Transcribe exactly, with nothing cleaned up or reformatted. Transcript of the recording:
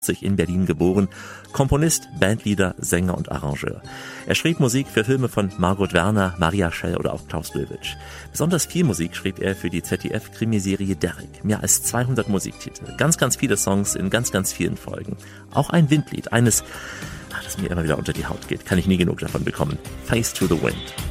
in Berlin geboren, Komponist, Bandleader, Sänger und Arrangeur. Er schrieb Musik für Filme von Margot Werner, Maria Schell oder auch Klaus Löwitsch. Besonders viel Musik schrieb er für die Z D F-Krimiserie Derrick. Mehr als zweihundert Musiktitel, ganz, ganz viele Songs in ganz, ganz vielen Folgen. Auch ein Windlied, eines, das mir immer wieder unter die Haut geht, kann ich nie genug davon bekommen. Face to the Wind.